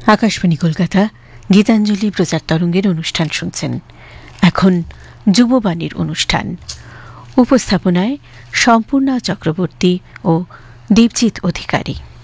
আকাশবাণী কলকাতা গীতাঞ্জলি প্রচার তরঙ্গের অনুষ্ঠান শুনছেন। এখন যুববাণীর অনুষ্ঠান। উপস্থাপনায় সম্পূর্ণা চক্রবর্তী ও দীপজিৎ অধিকারী।